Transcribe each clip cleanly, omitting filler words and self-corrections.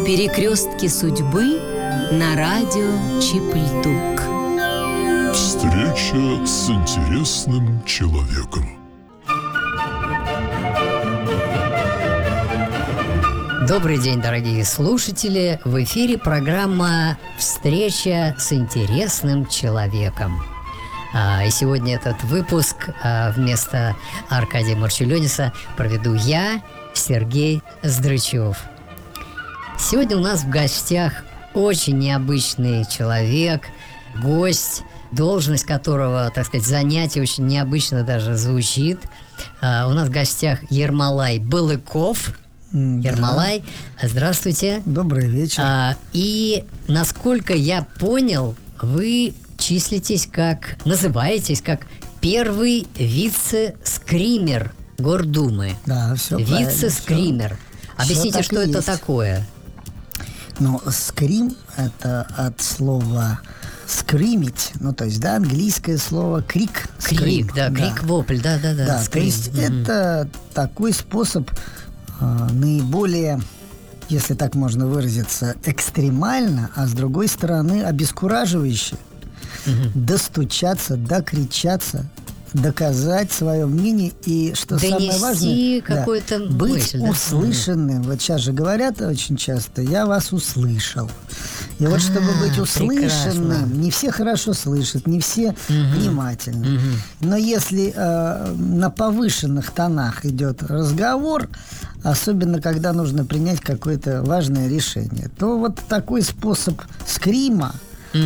Перекрестки судьбы на радио Чипльдук. Встреча с интересным человеком. Добрый день, дорогие слушатели! В эфире программа «Встреча с интересным человеком». И сегодня этот выпуск вместо Аркадия Марчулениса проведу я, Сергей Здрачев. Сегодня у нас в гостях очень необычный человек, гость, должность которого, так сказать, занятие очень необычно даже звучит. У нас в гостях Ермолай Балыков. Ермолай, здравствуйте. Добрый вечер. И, насколько я понял, вы называетесь как первый вице-скример Гордумы. Да, все правильно. Вице-скример. Объясните, что это такое? Ну, скрим – это от слова скримить, то есть, английское слово крик. Крик, крик-вопль, да. То есть, это такой способ наиболее, если так можно выразиться, экстремально, а с другой стороны обескураживающе достучаться, докричаться, доказать свое мнение и, что самое важное, быть услышанным. Вот сейчас же говорят очень часто: я вас услышал. И вот чтобы быть услышанным, не все хорошо слышат, не все внимательны. Но если на повышенных тонах идет разговор, особенно когда нужно принять какое-то важное решение, то вот такой способ скрима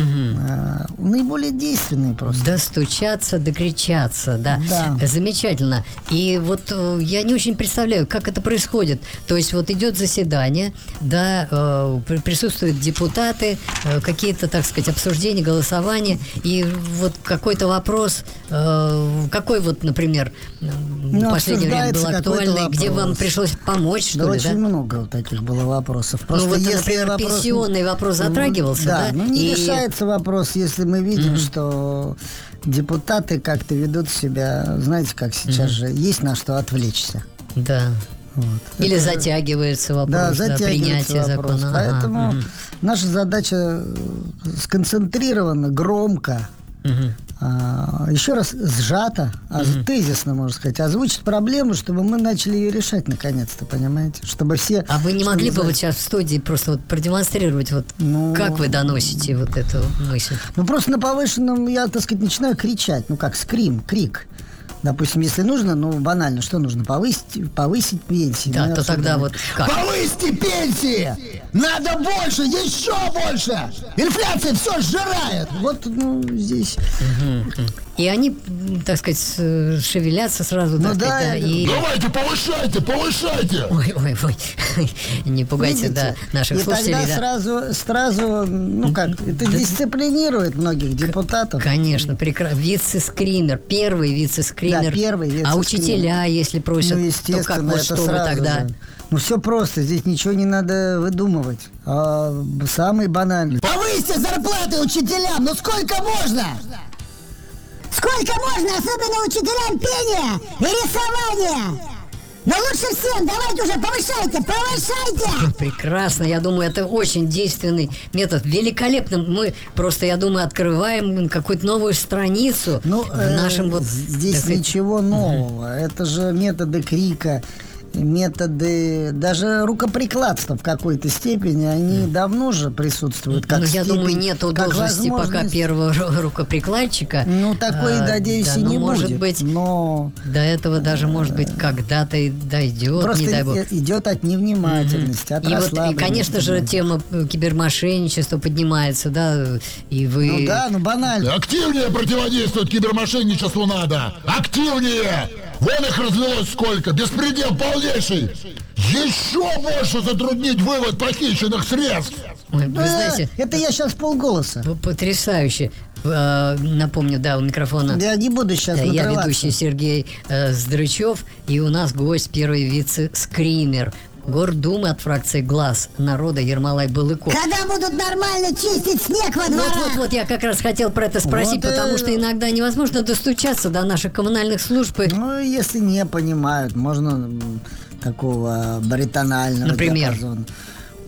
наиболее действенный просто. Достучаться, докричаться, да. Замечательно. И вот я не очень представляю, как это происходит. То есть вот идет заседание, присутствуют депутаты, какие-то, так сказать, обсуждения, голосования, и вот какой-то вопрос, какой вот, например, в последнее время был актуальный, где вам пришлось помочь, что ли, очень много таких было вопросов. Просто например, пенсионный вопрос затрагивался, да? Не решается вопрос, если мы видим, что депутаты как-то ведут себя, знаете, как сейчас же, есть на что отвлечься. Да. Или затягивается вопрос, принятие закона. Поэтому наша задача сконцентрированно, громко, еще раз сжато, тезисно, можно сказать, озвучить проблему, чтобы мы начали ее решать наконец-то, понимаете? Чтобы все... А вы не могли бы вот сейчас в студии просто продемонстрировать, как вы доносите вот эту мысль? Просто на повышенном я, так сказать, начинаю кричать, как скрим, крик. Допустим, если нужно, банально, что нужно? Повысить пенсии. Да, то тогда вот как? Повысьте пенсии! Надо больше, еще больше! Инфляция все сжирает! Вот, здесь... И они, так сказать, шевелятся сразу, так сказать, и... Давайте, повышайте! Ой, не пугайте, наших слушателей. И тогда сразу, это дисциплинирует многих депутатов. Конечно, прекрасно. Вице-скример, первый вице-скример. Да, первый вице-скример. А учителя, если просят, то как, что вы тогда... Все просто, здесь ничего не надо выдумывать. Самый банальный. Повысьте зарплаты учителям, сколько можно? Сколько можно, особенно учителям пения и рисования? Но лучше всем, давайте уже повышайте! Прекрасно, я думаю, это очень действенный метод. Великолепно. Мы просто, я думаю, открываем какую-то новую страницу в нашем здесь ничего нового. Это же методы крика, методы даже рукоприкладства в какой-то степени, они давно же присутствуют. Я думаю, нету должности пока первого рукоприкладчика. Такой, надеюсь, и не может будет. Быть, но до этого даже, может быть, когда-то и дойдет. Просто не дай бог. Идет от невнимательности, от расслабления. И, конечно же, тема кибермошенничества поднимается, и вы... банально. Активнее противодействовать кибермошенничеству надо! Активнее! Вон их развелось сколько! Беспредел полнейший! Еще больше затруднить вывод похищенных средств! Вы знаете... Это я сейчас полголоса. Потрясающе. Напомню, у микрофона... Я не буду сейчас надрываться. Я ведущий Сергей Здрачев, и у нас гость, первый вице-скример Гордумы от фракции «Глаз народа» Ермолай Балыков. Когда будут нормально чистить снег во дворах? Вот, я как раз хотел про это спросить, потому что иногда невозможно достучаться до наших коммунальных служб. Если не понимают, можно такого баритонального диапазона.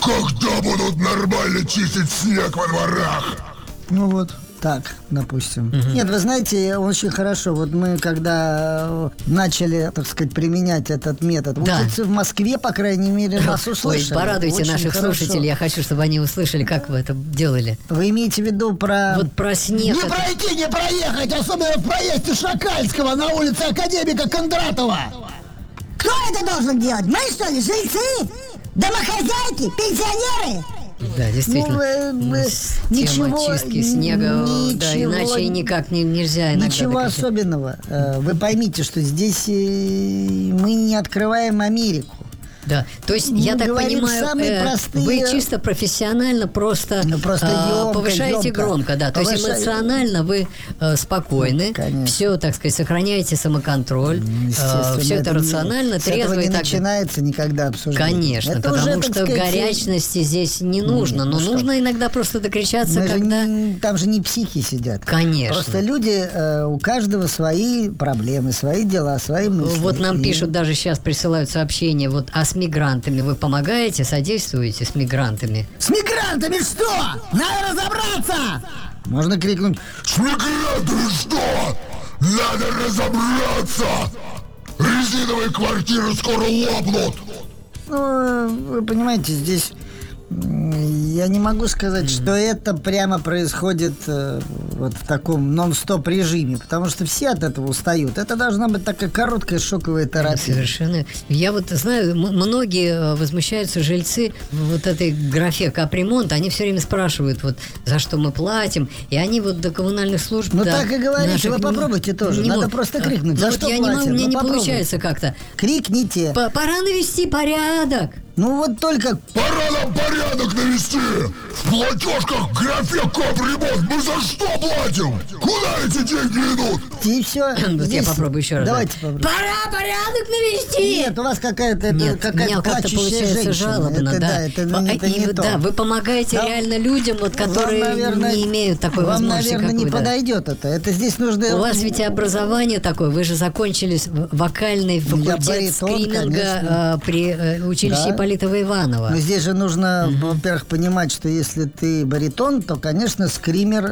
Когда будут нормально чистить снег во дворах? Ну вот, так, допустим. Нет, вы знаете, очень хорошо. Вот мы, когда начали, так сказать, применять этот метод, учиться в Москве, по крайней мере, нас услышали. Ой, порадуйте очень наших хорошо. слушателей. Я хочу, чтобы они услышали, как вы это делали. Вы имеете в виду про... Вот про снег. Не пройти, не проехать, особенно в проезде Шакальского на улице Академика Кондратова. Кто это должен делать? Мы, что ли, жильцы? Домохозяйки? Пенсионеры? Да, действительно. Тема ничего, чистки снега, да, ничего, иначе никак нельзя иногда. Ничего докричать. особенного. Вы поймите, что здесь мы не открываем Америку. Да, то есть, Мы я так говорим понимаю, самые простые- вы чисто профессионально просто, ёмко, повышаете ёмко. громко, да, то есть эмоционально вы спокойны, Конечно. все, так сказать, сохраняете самоконтроль, Естественно, все это рационально, с этого трезво не и так начинается никогда обсуждение. Конечно, Это потому уже, так что сказать, горячности здесь не нужно, Нет, но ну что? нужно иногда просто докричаться, мы же когда... там же не психи сидят. Конечно. Просто люди, у каждого свои проблемы, свои дела, свои мысли. Вот нам И- пишут, даже сейчас присылают сообщения, вот, а с мигрантами вы помогаете, содействуете с мигрантами? С мигрантами что? Надо разобраться! Можно крикнуть: С мигрантами что? Надо разобраться! Резиновые квартиры скоро лопнут! ну, вы понимаете, здесь я не могу сказать, что это прямо происходит вот в таком нон-стоп режиме, потому что все от этого устают. Это должна быть такая короткая шоковая терапия. Совершенно. Я вот знаю, многие возмущаются, жильцы, вот этой графе капремонт, они все время спрашивают, вот, за что мы платим, и они вот до коммунальных служб... Ну да, так и говорите, наших вы попробуйте тоже. Надо могут. просто крикнуть. Ну За вот что я не могу, платим? у меня Ну не попробуйте. получается как-то. Крикните. Пора навести порядок. Ну вот только... Пора нам порядок навести! В платежках в графе капремонт мы за что платим? Куда эти деньги идут? И все. Вот я попробую еще раз. Давайте да. попробуем. Пора порядок навести. Нет, у вас какая-то Нет, у какая-то меня как-то плачущая получается женщина. жалобно, это, да. это И не вы, то. да, вы помогаете Да. реально людям, вот, которые Вам, наверное, не имеют такой вам, возможности, наверное, как не вы, да. подойдет это. Это здесь нужно... У вас ведь и образование такое, вы же закончили вокальный факультет баритон, скриминга конечно. при училище Да. Ипполитова Иванова. Но здесь же нужно, во-первых, понимать, что если ты баритон, то, конечно, скример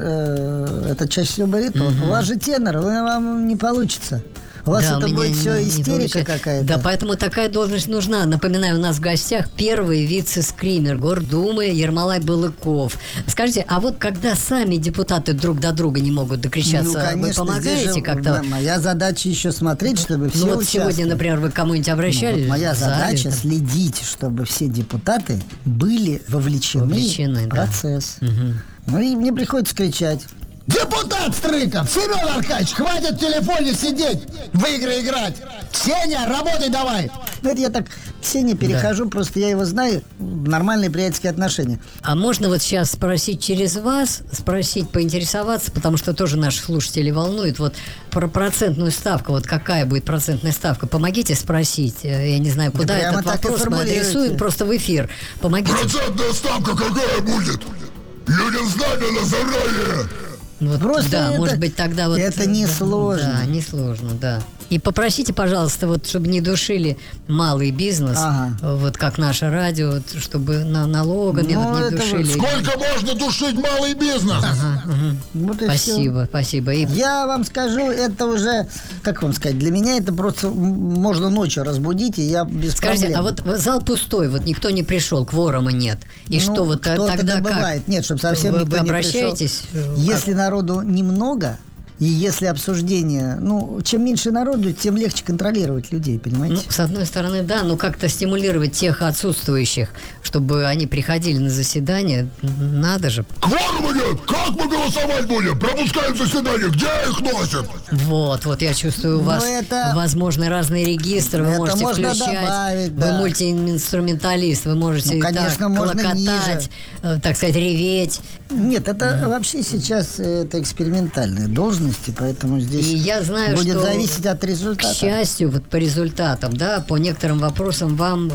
это чаще всего баритон. У вас же тенор, вам не получится. У вас Да, у это меня будет все не истерика получается. какая-то. Да, поэтому такая должность нужна. Напоминаю, у нас в гостях первый вице-скример Гордумы Ермолай Балыков. Скажите, а вот когда сами депутаты друг до друга не могут докричаться, вы конечно, здесь помогаете же как-то? моя задача еще смотреть, чтобы все Ну вот участвовали. сегодня, например, вы к кому-нибудь обращались? Вот моя в зале, задача там? следить, чтобы все депутаты были вовлечены в да. процесс. Ну и мне приходится кричать. Депутат Стрыков, Семен Аркадьевич, хватит в телефоне сидеть, в игры играть. Ксения, работай давай. Ну, это я так к Сене перехожу, просто я его знаю, нормальные приятельские отношения. А можно вот сейчас спросить через вас, поинтересоваться, потому что тоже наших слушателей волнует, вот про процентную ставку, вот какая будет процентная ставка, помогите спросить, я не знаю, куда прямо этот так и вопрос мы формулируйте. адресуем просто в эфир, помогите. Процентная ставка какая будет? Людям знать надо заранее. Вот, Просто да, это- может быть, тогда вот... это несложно. Да, несложно, да. И попросите, пожалуйста, вот, чтобы не душили малый бизнес, Ага. вот как наше радио, вот, чтобы налогами Ну, вот, не это вот душили. Сколько можно душить малый бизнес? Вот и Спасибо, спасибо. И всё. Я вам скажу, это уже, как вам сказать, для меня это просто можно ночью разбудить, и я без скажите, проблем. а вот зал пустой, вот никто не пришел, кворума нет. И Ну, что вот кто-то тогда как? добывает. Нет, чтобы совсем Вы никто не обращаетесь? пришел. Если народу немного, и если обсуждение, чем меньше народу, тем легче контролировать людей, понимаете? Ну, с одной стороны, да, но как-то стимулировать тех отсутствующих, чтобы они приходили на заседание, надо же. Кворума нет! Как мы голосовать будем? Пропускаем заседание, где их носят? Вот, я чувствую, у вас это- возможны разные регистры, вы Это можете можно включать, добавить, вы да. мультиинструменталист, вы можете Ну, конечно, так можно клокотать, так сказать, реветь. Нет, это вообще сейчас это экспериментальные должности, поэтому здесь И я знаю, будет что, зависеть от к результата. счастью, вот по результатам, да, по некоторым вопросам вам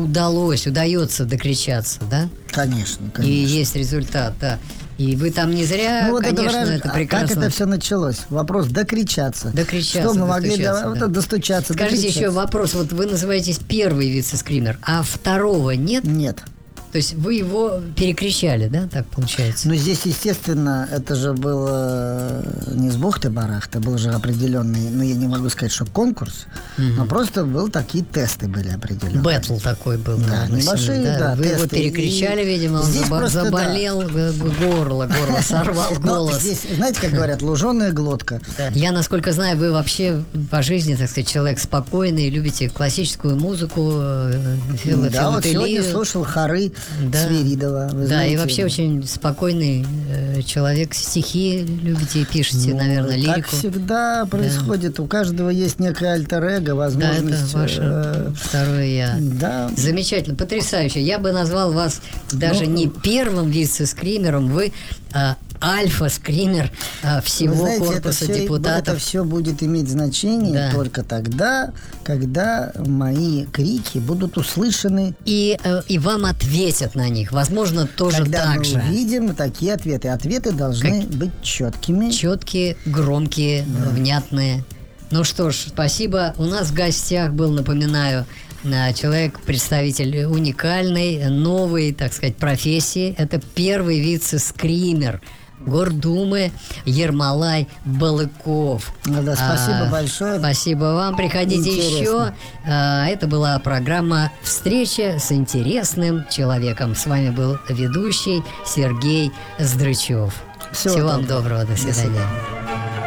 удается докричаться, да? Конечно, И конечно. есть результат, да. И вы там не зря, Ну, конечно, выражение- это а прекрасно. как это все началось? Вопрос докричаться. Докричаться, Что мы могли достучаться, да. достучаться? Скажите докричаться. еще вопрос. Вот вы называетесь первый вице-скример, а второго нет? Нет. То есть вы его перекричали, да, так получается? Ну, здесь, естественно, это же было не с бухты-барахты, был же определенный, ну, я не могу сказать, что конкурс, но просто был такие тесты были определенные. Бэтл такой был. Да, небольшие, да, Вы его тесты. перекричали, видимо, он здесь просто, заболел, горло сорвал голос. Здесь, знаете, как говорят, луженая глотка. Я, насколько знаю, вы вообще по жизни, так сказать, человек спокойный, любите классическую музыку, Да, вот сегодня слушал хоры Свиридова. Да, знаете, и вообще очень спокойный человек. Стихи любите и пишете, наверное, лирику. Так всегда происходит. У каждого есть некое альтер-эго, возможность... Да, это ваше второе я. Да. Замечательно, потрясающе. Я бы назвал вас даже не первым вице-скримером, вы альфа-скример всего знаете, корпуса депутатов. Это все будет иметь значение только тогда, когда мои крики будут услышаны. И вам ответят на них. Возможно, тоже когда так мы же. увидим такие ответы. Ответы должны быть четкими. Четкие, громкие, внятные. Ну что ж, спасибо. У нас в гостях был, напоминаю, человек, представитель уникальной, новой, так сказать, профессии. Это первый вице-скример Гордумы Ермолай Балыков. Ну да, спасибо большое. Спасибо вам. Приходите еще. Это была программа «Встреча с интересным человеком». С вами был ведущий Сергей Здрачев. Всего вам доброго. До свидания.